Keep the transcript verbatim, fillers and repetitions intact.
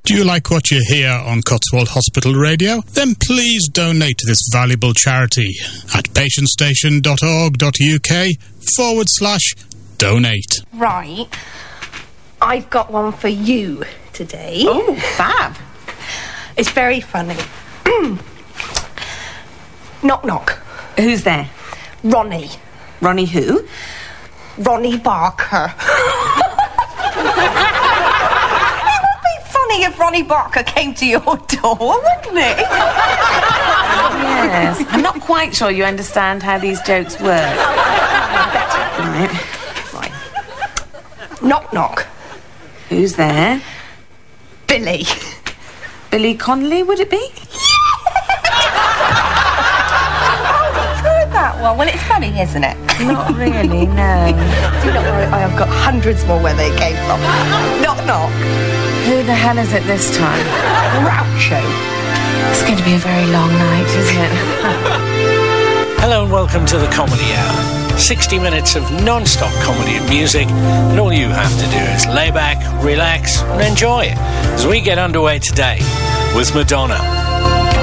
Do you like what you hear on Cotswold Hospital Radio? Then please donate to this valuable charity at patientstation.org.uk forward slash donate. Right. I've got one for you today. Oh, fab. It's very funny. Knock, knock. Who's there? Ronnie. Ronnie who? Ronnie Barker. It would be funny if Ronnie Barker came to your door, wouldn't it? Yes. I'm not quite sure you understand how these jokes work. Right. Right. Knock, knock. Who's there? Billy. Billy Connolly, would it be? That one. Well, it's funny, isn't it? Not really, no. Do not worry, I have got hundreds more where they came from. Knock, knock. Who the hell is it this time? Groucho. It's going to be a very long night, isn't it? Hello and welcome to the Comedy Hour. sixty minutes of non-stop comedy and music, and all you have to do is lay back, relax, and enjoy it as we get underway today with Madonna.